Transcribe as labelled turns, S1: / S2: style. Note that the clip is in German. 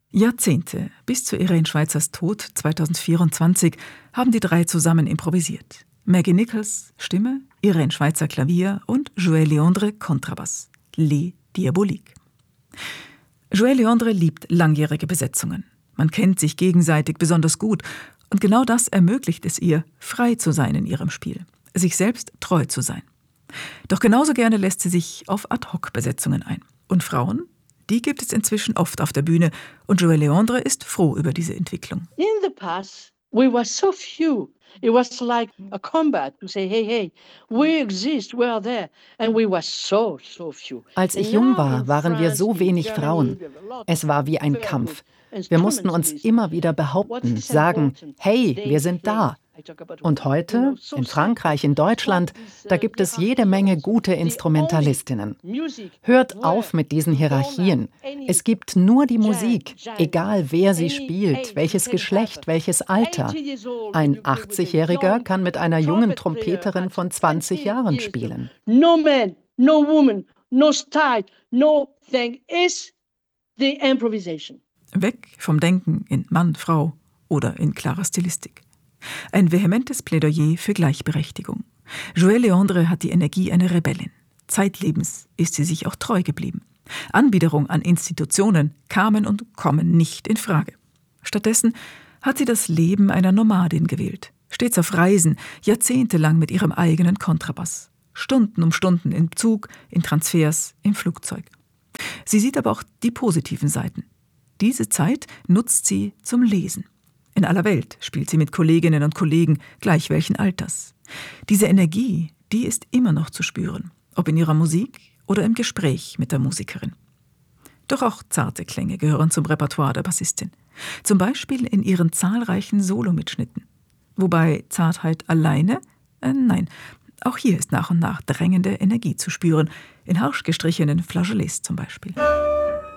S1: Jahrzehnte, bis zu Irene Schweizers Tod 2024, haben die drei zusammen improvisiert. Maggie Nichols, Stimme, Irene Schweizer, Klavier und Joël Leondre, Kontrabass. Les Diaboliques. Joël Leondre liebt langjährige Besetzungen. Man kennt sich gegenseitig besonders gut und genau das ermöglicht es ihr, frei zu sein in ihrem Spiel, sich selbst treu zu sein. Doch genauso gerne lässt sie sich auf Ad-hoc-Besetzungen ein. Und Frauen? Die gibt es inzwischen oft auf der Bühne und Joël Leondre ist froh über diese Entwicklung.
S2: In the past, we were so few. It was like a combat to say, hey, we exist, we are there. And we were so few.
S3: Als ich jung war, waren wir so wenig Frauen. Es war wie ein Kampf. Wir mussten uns immer wieder behaupten, sagen, hey, wir sind da. Und heute, in Frankreich, in Deutschland, da gibt es jede Menge gute Instrumentalistinnen. Hört auf mit diesen Hierarchien. Es gibt nur die Musik, egal wer sie spielt, welches Geschlecht, welches Alter. Ein 80-Jähriger kann mit einer jungen Trompeterin von 20 Jahren spielen.
S2: No man, no woman, no style, no thing is the improvisation.
S1: Weg vom Denken in Mann, Frau oder in klarer Stilistik. Ein vehementes Plädoyer für Gleichberechtigung. Joël Leondre hat die Energie einer Rebellin. Zeitlebens ist sie sich auch treu geblieben. Anbiederung an Institutionen kamen und kommen nicht in Frage. Stattdessen hat sie das Leben einer Nomadin gewählt. Stets auf Reisen, jahrzehntelang mit ihrem eigenen Kontrabass. Stunden um Stunden im Zug, in Transfers, im Flugzeug. Sie sieht aber auch die positiven Seiten. Diese Zeit nutzt sie zum Lesen. In aller Welt spielt sie mit Kolleginnen und Kollegen gleich welchen Alters. Diese Energie, die ist immer noch zu spüren, ob in ihrer Musik oder im Gespräch mit der Musikerin. Doch auch zarte Klänge gehören zum Repertoire der Bassistin. Zum Beispiel in ihren zahlreichen Solomitschnitten. Wobei Zartheit alleine? Nein, auch hier ist nach und nach drängende Energie zu spüren, in harsch gestrichenen Flageolets zum Beispiel.